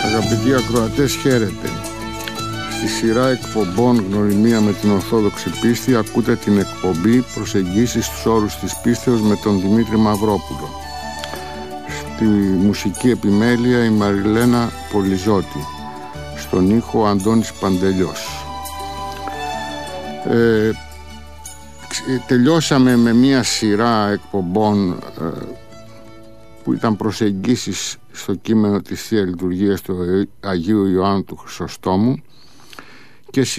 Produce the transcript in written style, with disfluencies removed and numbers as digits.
Αγαπητοί ακροατές, χαίρετε. Στη σειρά εκπομπών Γνωριμία με την Ορθόδοξη Πίστη ακούτε την εκπομπή Προσεγγίσεις στους όρους της πίστεως με τον Δημήτρη Μαυρόπουλο. Στη μουσική επιμέλεια η Μαριλένα Πολυζώτη. Στον ήχο ο Αντώνης Παντελιός. Τελειώσαμε με μια σειρά εκπομπών που ήταν προσεγγίσεις στο κείμενο της Θείας Λειτουργίας του Αγίου Ιωάννου του Χρυσοστόμου και